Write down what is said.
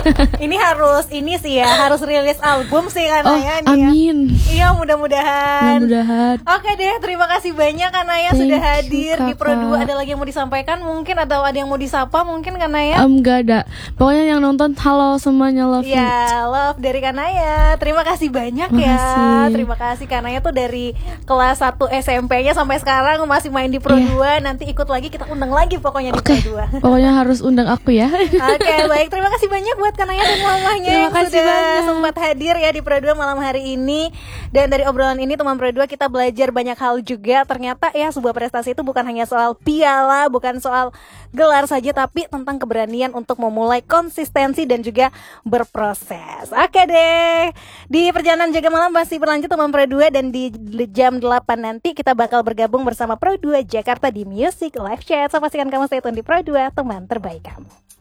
Ini harus ini sih ya, harus rilis album sih Kak Oh, Naya nih ya. amin. Iya, mudah-mudahan. Mudah-mudahan. Oke deh, terima kasih banyak Kak Naya Thank sudah you, hadir di Pro 2. Kakak. Ada lagi yang mau disampaikan mungkin, atau ada yang mau disapa mungkin Kak Naya? Gak ada. Pokoknya yang nonton, halo semuanya, love you. Ya, love dari Kak Naya. Terima kasih banyak ya. Makasih. Terima kasih Kak Naya tuh dari kelas 1 SMP-nya sampai sekarang masih main di Pro 2. Nanti ikut lagi, kita undang lagi pokoknya di Oke, Pro 2. pokoknya harus undang aku ya. Oke, baik. Terima kasih banyak buat Kak Naya dan mamahnya Terima yang kasih sudah banyak. sempat hadir ya di Pro 2 malam hari ini. Dan dari obrolan ini teman Pro 2 kita belajar banyak hal juga. Ternyata ya sebuah prestasi itu bukan hanya soal piala, bukan soal gelar saja, tapi tentang keberanian untuk memulai konsistensi dan juga berproses. Oke deh. Di perjalanan jaga malam masih berlanjut teman Pro 2, dan di jam 8 nanti kita bakal bergabung bersama Pro 2 Jakarta di Music Live Chat. So pastikan kamu stay tune di Pro 2, teman terbaik kamu.